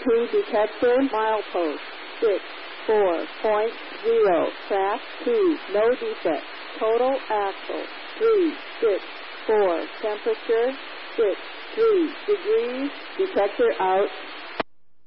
detector, milepost 64.0, track 2, no defect, total axle 364, temperature 63 degrees, detector out.